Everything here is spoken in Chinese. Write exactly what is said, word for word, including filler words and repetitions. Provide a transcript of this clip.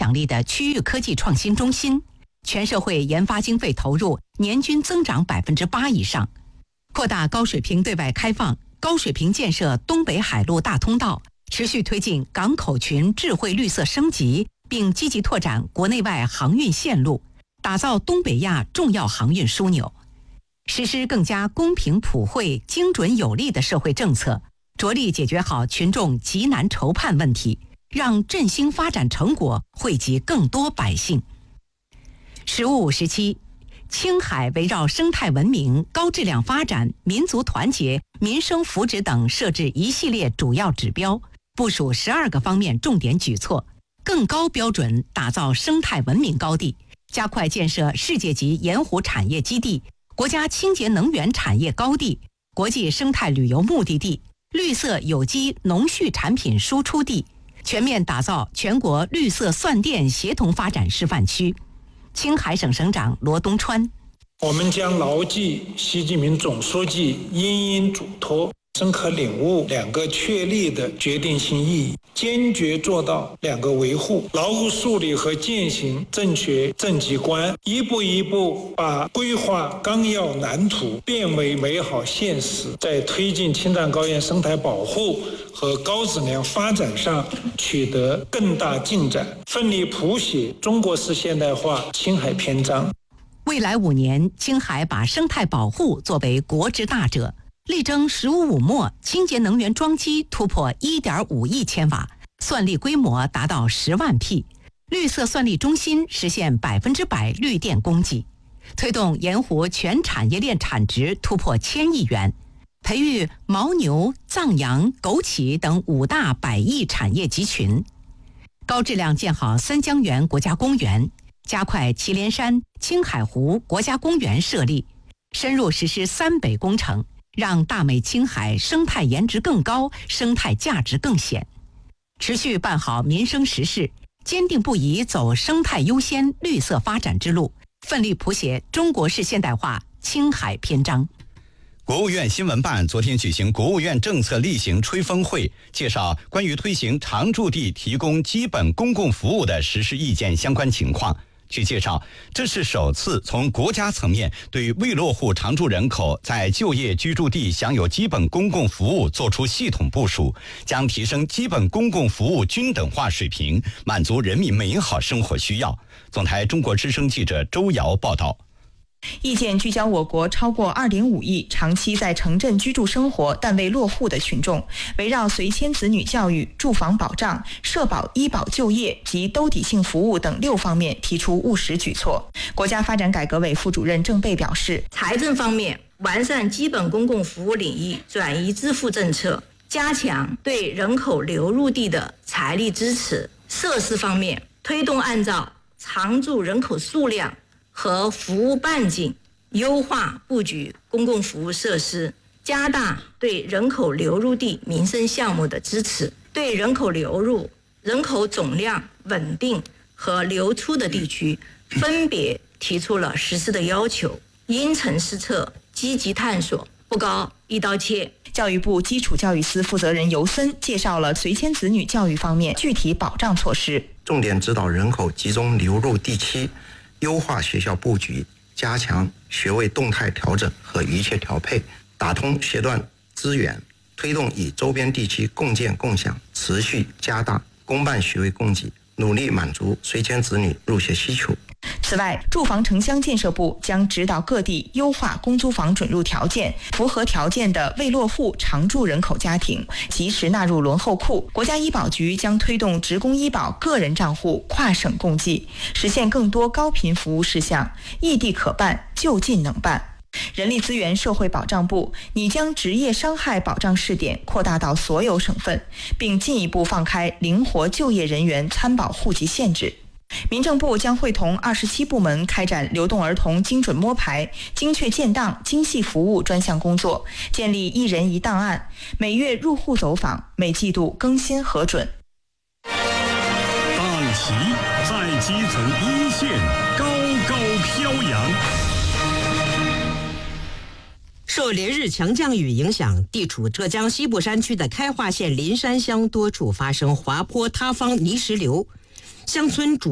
响力的区域科技创新中心，全社会研发经费投入年均增长百分之八以上，扩大高水平对外开放，高水平建设东北海陆大通道，持续推进港口群智慧绿色升级，并积极拓展国内外航运线路，打造东北亚重要航运枢纽，实施更加公平普惠、精准有力的社会政策，着力解决好群众急难愁盼问题，让振兴发展成果惠及更多百姓。十五五时期，青海围绕生态文明、高质量发展、民族团结、民生福祉等设置一系列主要指标，部署十二个方面重点举措，更高标准打造生态文明高地，加快建设世界级盐湖产业基地、国家清洁能源产业高地、国际生态旅游目的地、绿色有机农畜产品输出地，全面打造全国绿色蒜电协同发展示范区。青海省省长罗东川： 我们将牢记习近平总书记殷殷嘱托，深刻领悟两个确立的决定性意义，坚决做到两个维护，牢固树立和践行正确政绩观，一步一步把规划纲要蓝图变为美好现实，在推进青藏高原生态保护和高质量发展上取得更大进展，奋力谱写中国式现代化青海篇章。 未来五年，青海把生态保护作为国之大者，力争“十五五”末清洁能源装机突破 一点五亿千瓦，算力规模达到十万匹，绿色算力中心实现百分之百绿电供给，推动盐湖全产业链产值突破千亿元，培育牦牛、藏羊、枸杞等五大百亿产业集群，高质量建好三江源国家公园，加快祁连山、青海湖国家公园设立，深入实施三北工程，让大美青海生态颜值更高，生态价值更显。持续办好民生实事，坚定不移走生态优先、绿色发展之路，奋力谱写中国式现代化青海篇章。 国务院新闻办昨天举行国务院政策例行吹风会，介绍关于推行常住地提供基本公共服务的实施意见相关情况。据介绍，这是首次从国家层面对未落户常住人口在就业居住地享有基本公共服务作出系统部署，将提升基本公共服务均等化水平，满足人民美好生活需要。总台中国之声记者周瑶报道。 意见聚焦我国超过 二点五亿长期在城镇居住生活但未落户的群众，围绕随迁子女教育、住房保障、社保、医保、就业及兜底性服务等六方面提出务实举措。国家发展改革委副主任郑贝表示， 财政方面完善基本公共服务领域转移支付政策，加强对人口流入地的财力支持；设施方面推动按照常住人口数量和服务半径优化布局公共服务设施，加大对人口流入地民生项目的支持，对人口流入、人口总量稳定和流出的地区分别提出了实施的要求，因城施策，积极探索，不搞一刀切。 教育部基础教育司负责人尤森介绍了随迁子女教育方面具体保障措施， 重点指导人口集中流入地区，优化学校布局，加强学位动态调整和一切调配，打通学段资源，推动与周边地区共建共享，持续加大公办学位供给，努力满足随迁子女入学需求。 此外，住房城乡建设部将指导各地优化公租房准入条件，符合条件的未落户常住人口家庭及时纳入轮候库。国家医保局将推动职工医保个人账户跨省共济，实现更多高频服务事项，异地可办，就近能办。人力资源社会保障部拟将职业伤害保障试点扩大到所有省份，并进一步放开灵活就业人员参保户籍限制。民政部将会同二十七部门开展流动儿童精准摸排、精确建档、精细服务专项工作，建立一人一档案，每月入户走访，每季度更新核准。 党旗在基层一线高高飘扬。 受连日强降雨影响，地处浙江西部山区的开化县林山乡多处发生滑坡塌方泥石流，乡村主